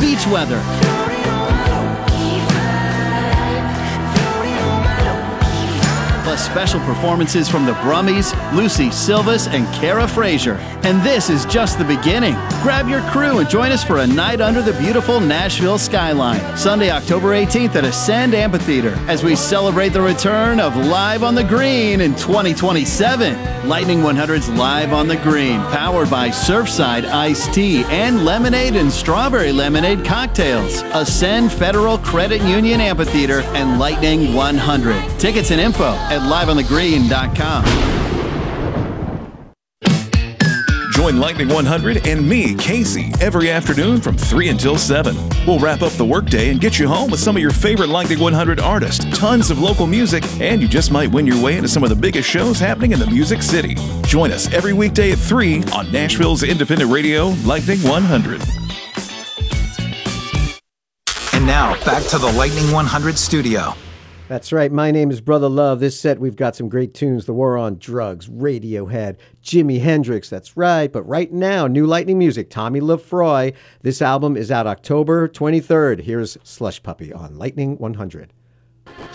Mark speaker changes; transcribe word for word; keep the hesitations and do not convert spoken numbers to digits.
Speaker 1: beach weather. Plus special performances from the Brummies, Lucy Silvas, and Cara Frazier. And this is just the beginning. Grab your crew and join us for a night under the beautiful Nashville skyline. Sunday, October eighteenth at Ascend Amphitheater as we celebrate the return of Live on the Green in twenty twenty-seven. Lightning one hundred's Live on the Green, powered by Surfside Iced Tea and lemonade and strawberry lemonade cocktails. Ascend Federal Credit Union Amphitheater and Lightning one hundred. Tickets and info at live on the green dot com.
Speaker 2: Join Lightning one hundred and me, Casey, every afternoon from three until seven. We'll wrap up the workday and get you home with some of your favorite Lightning one hundred artists, tons of local music, and you just might win your way into some of the biggest shows happening in the Music City. Join us every weekday at three on Nashville's independent radio, Lightning one hundred.
Speaker 3: And now, back to the Lightning one hundred studio.
Speaker 4: That's right. My name is Brother Love. This set, we've got some great tunes. The War on Drugs, Radiohead, Jimi Hendrix. That's right. But right now, new Lightning music, Tommy LaFroy. This album is out October twenty-third. Here's Slush Puppy on Lightning one hundred.